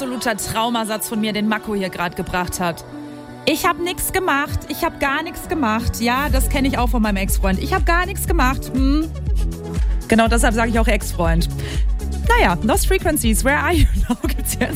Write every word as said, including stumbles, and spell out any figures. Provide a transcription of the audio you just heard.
absoluter Traumasatz von mir, den Mako hier gerade gebracht hat. Ich habe nichts gemacht. Ich habe gar nichts gemacht. Ja, das kenne ich auch von meinem Ex-Freund. Ich habe gar nichts gemacht. Hm. Genau deshalb sage ich auch Ex-Freund. Naja, Lost Frequencies, where are you now? Gibt's hier